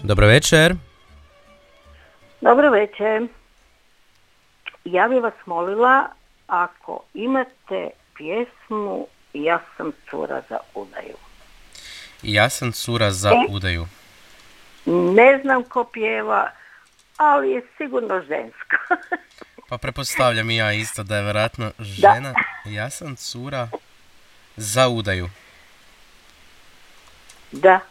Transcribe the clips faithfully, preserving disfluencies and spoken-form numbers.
Dobro večer. Dobro večer. Ja bih vas molila, ako imate pjesmu Ja sam cura za udaju. Ja sam cura za e, udaju. Ne znam ko pjeva, ali je sigurno žensko. Pa prepostavljam i ja isto da je vjerojatno žena. Da. Ja sam cura za udaju. Da.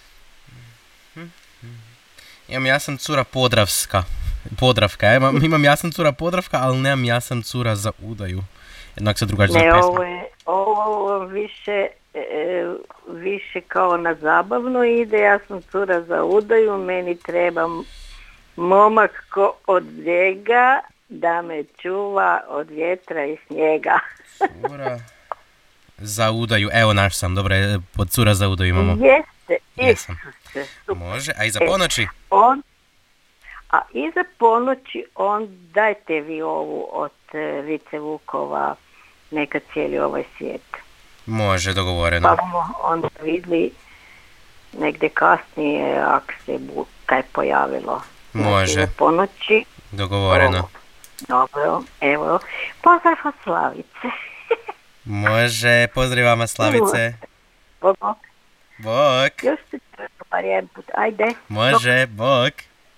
Imam ja sam cura podravska. Podravka, imam, imam ja sam cura podravka, ali nemam ja sam cura za udaju. Jednak se drugačije ne, za pesma. ovo je ovo više, e, više kao na zabavno ide. Ja sam cura za udaju, meni treba momak ko od njega da me čuva od vjetra i snijega. Cura za udaju, evo naš sam, dobro, pod cura za udaju imamo. Jeste, Jesam. Isuse, super. Može, a i za ponoći? E, on, a iza ponoći on, dajte vi ovu od uh, Vice Vukova, Neka cijeli ovaj svijet. Može, dogovoreno. Pa bomo onda vidli negdje kasnije, ako se bu kaj pojavilo. Može. Znači, ponoći. Dogovoreno. O, dobro, evo. Pozdrav od Slavice. Može, pozdrav vama Slavice. Bog, bog. Bog. Još se čujemo par jedan put, ajde. Može, bog.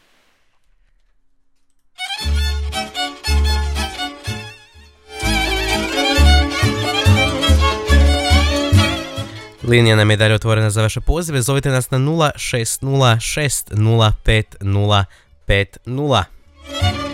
Linija nam je dalje otvorena za vaše pozive. Zovite nas na nula šest nula šest nula pet nula pet nula.